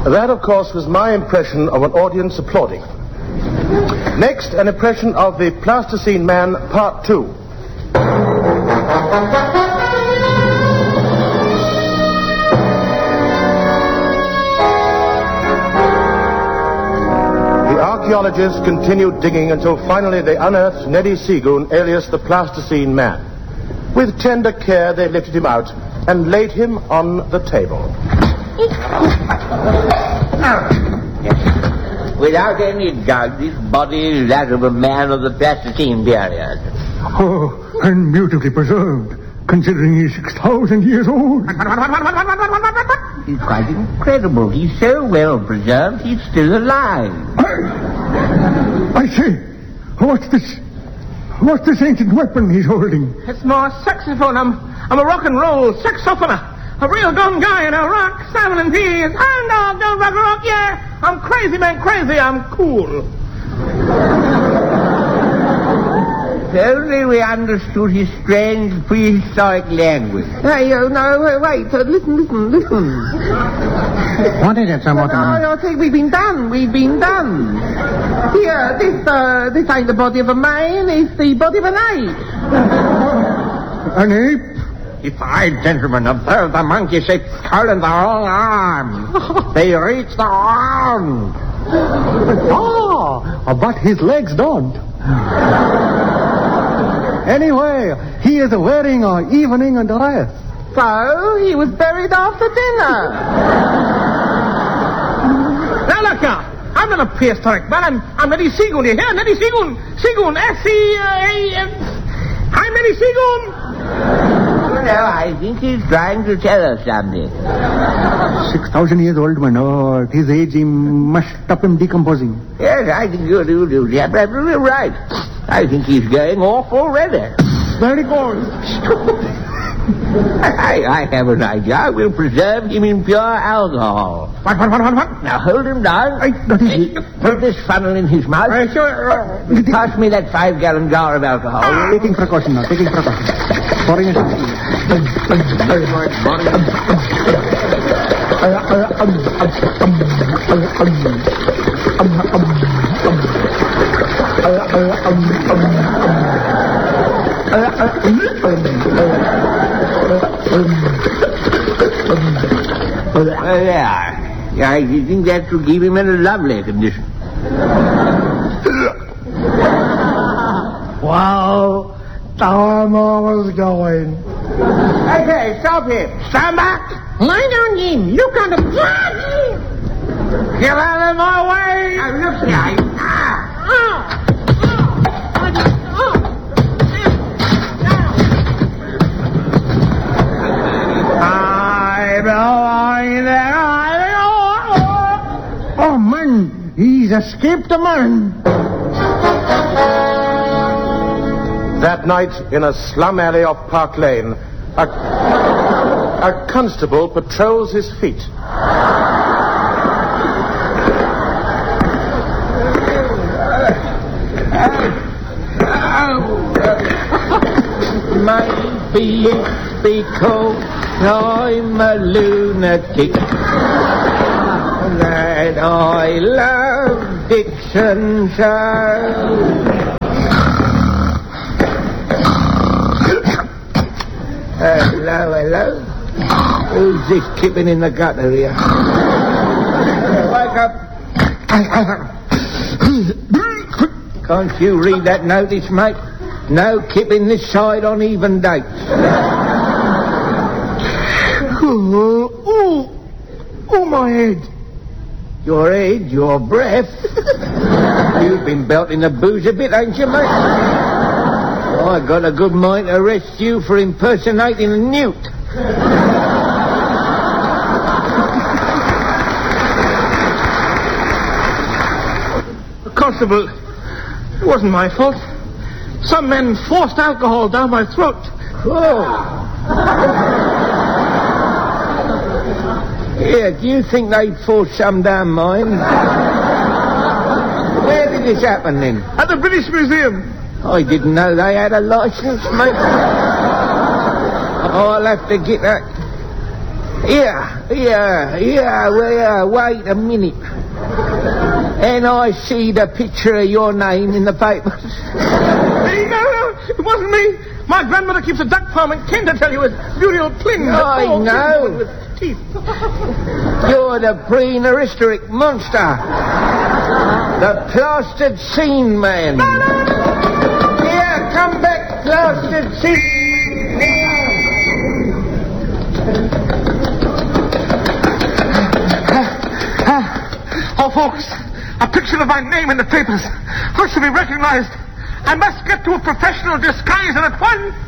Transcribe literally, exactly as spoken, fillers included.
That, of course, was my impression of an audience applauding. Next, an impression of the Plasticine Man, Part Two. The archaeologists continued digging until finally they unearthed Neddy Seagoon, alias the Plasticine Man. With tender care, they lifted him out and laid him on the table. Without any doubt, this body is that of a man of the Plasticine period. Oh, and beautifully preserved, considering he's six thousand years old. It's quite incredible. He's so well preserved, he's still alive. I, I say, what's this? What's this ancient weapon he's holding? It's my saxophone. I'm, I'm a rock and roll saxophoner. A real gone guy in a rock, salmon and peas. Hound dog, don't rock a rock, yeah. I'm crazy, man, crazy. I'm cool. If only we understood his strange prehistoric language. Hey, uh, no, wait, wait. Uh, listen, listen, listen. What is it, Sir Mortimer? I, I think we've been done. We've been done. Here, this, uh, this ain't the body of a man. It's the body of an ape. An ape? If I, gentlemen, observe the monkey-shaped skull and the long arm. They reach the arm. Ah, but his legs don't. Anyway, he is wearing an evening dress. So, he was buried after dinner. Now, look now. I'm not a prehistoric man. I'm, I'm Neddy Seagoon. You hear? Neddy Seagoon. Seagoon. S E A M. I'm Neddy Seagoon. No, I think he's trying to tell us something. Six thousand years old, man. Oh, at his age, he must stop him decomposing. Yes, I think you do, do. You're absolutely right. I think he's going off already. Very good. I, I have an idea. We'll preserve him in pure alcohol. What, what, what, what, what? Now, hold him down. I, that is... Put this funnel in his mouth. Uh, sure. Uh, Pass me that five-gallon jar of alcohol. Taking precaution now, taking precaution. Pouring it out. Well, yeah. Yeah, I think that will keep him in a lovely condition. Wow, time I was going. Okay, stop him. Stand back. lie down, Jim. Look on the blood. Get out of my way. Now, look here. Ah. Ah. Oh, man, he's escaped a man. That night, in a slum alley off Park Lane, a, a constable patrols his feet. Maybe it's because I'm a lunatic that I love Dixon so. Hello, hello. Who's this kipping in the gutter here? Wake up. Can't you read that notice, mate? No kipping this side on even dates. Oh, oh, oh, my head. Your head, your breath. You've been belting the booze a bit, ain't you, mate? Oh, I got a good mind to arrest you for impersonating a newt. Constable, it wasn't my fault. Some men forced alcohol down my throat. Oh. Yeah, do you think they'd force some down mine? Where did this happen, then? At the British Museum. I didn't know they had a license, mate. Oh, I'll have to get that. Here, here, here, well, wait a minute. And I see the picture of your name in the papers. Hey, no, no, it wasn't me. My grandmother keeps a duck farm in Kent, I tell you, with Muriel Plym. I know. With teeth. You're the prehistoric monster. The plastered scene man. No, no, no. Here, come back, plastered scene. Oh, folks, a picture of my name in the papers. I should be recognized. I must get to a professional disguise and at once.